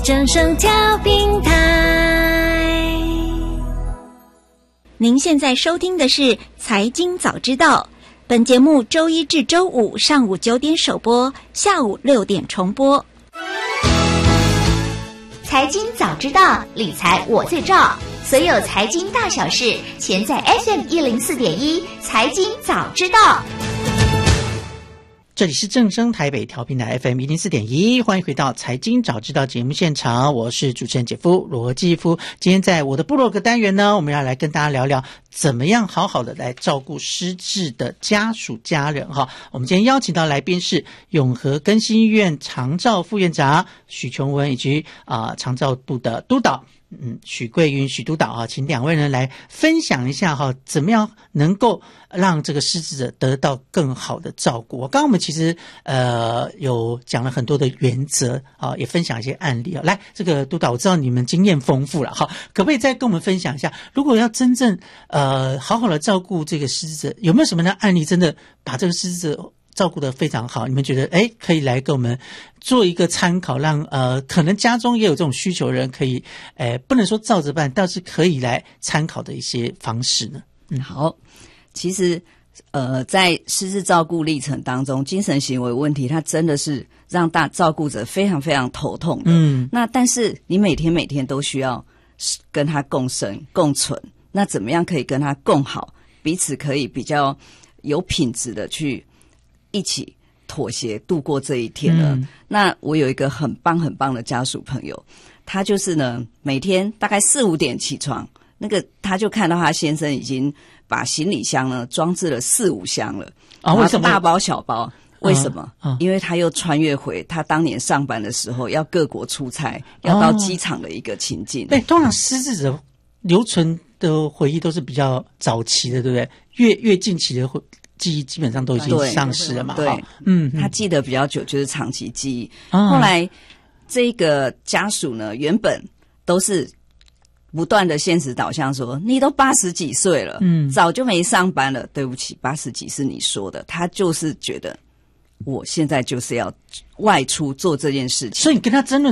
正声调频台。 您现在收听的是财经早知道，本节目周一至周五上午9点首播，下午6点重播。 财经早知道，理财我最照，所有财经大小事，全在 FM104.1 财经早知道。 这里是正声台北调频台 FM104.1，欢迎回到财经早知道节目现场，我是主持人姐夫罗继夫。今天在我的部落格单元呢，我们要来跟大家聊聊怎么样好好的来照顾失智的家属家人哈。我们今天邀请到来宾是永和更新医院长照副院长许琼文以及长照部的督导许桂云许督导啊，请两位人来分享一下哈，怎么样能够让这个失智者得到更好的照顾。刚刚我们其实有讲了很多的原则啊，也分享一些案例啊。来，这个督导，我知道你们经验丰富了哈，可不可以再跟我们分享一下，如果要真正好好的照顾这个失智者，有没有什么样的案例真的把这个失智者照顾得非常好，你们觉得可以来跟我们做一个参考，让可能家中也有这种需求的人可以不能说照着办，但是可以来参考的一些方式呢？ 好，其实在失智照顾历程当中，精神行为问题它真的是让照顾者非常非常头痛的。那但是你每天都需要跟他共生共存，那怎么样可以跟他共好，彼此可以比较有品质的去一起妥协度过这一天了。那我有一个很棒的家属朋友，他就是呢每天大概4、5点起床，那个他就看到他先生已经把行李箱呢装置了4、5箱了为什么大包小包？为什么？因为他又穿越回他当年上班的时候要各国出差，要到机场的一个情境。 对，通常失智者留存的回忆都是比较早期的，对不对？越近期的记忆基本上都已经丧失了嘛。 对，他记得比较久就是长期记忆。后来这个家属呢，原本都是不断的现实导向说，你都80几岁了，早就没上班了。对不起，80几是你说的，他就是觉得我现在就是要外出做这件事情。 所以你跟他争论